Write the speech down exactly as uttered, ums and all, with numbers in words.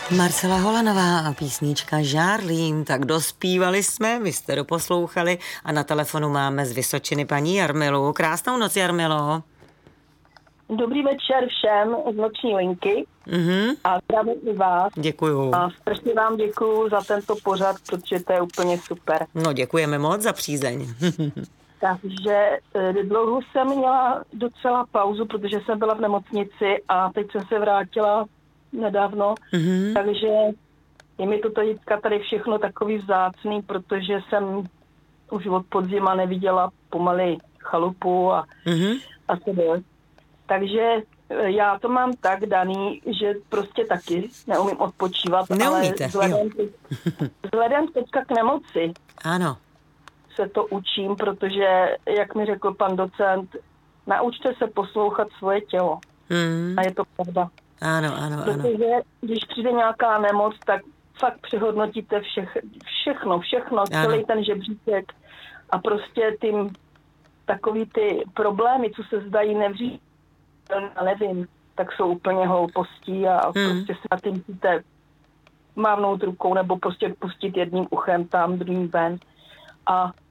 Marcela Holanová a písnička Žárlím, tak dospívali jsme, vy jste doposlouchali a na telefonu máme z Vysočiny paní Jarmilu. Krásnou noc, Jarmilo. Dobrý večer všem z noční linky Mm-hmm. a zdravím i vás. Děkuju. A strašně vám děkuju za tento pořad, protože to je úplně super. No, děkujeme moc za přízeň. Takže dlouho jsem měla docela pauzu, protože jsem byla v nemocnici a teď jsem se vrátila nedávno, mm-hmm. takže je mi to teďka tady všechno takový vzácný, protože jsem už od podzima neviděla pomaly chalupu a, mm-hmm. a sebe. Takže já to mám tak daný, že prostě taky neumím odpočívat. Neumíte, ale vzhledem, teď, vzhledem teďka k nemoci ano. se to učím, protože, jak mi řekl pan docent, naučte se poslouchat svoje tělo. Mm. A je to pravda. Ano, ano, ano. Protože když přijde nějaká nemoc, tak fakt přehodnotíte všech, všechno, všechno, ano. Celý ten žebříček a prostě tím takový ty problémy, co se zdají nevří, nevím, tak jsou úplně hloupostí a hmm. prostě se na tím musíte mávnout rukou nebo prostě pustit jedním uchem tam, druhým ven. A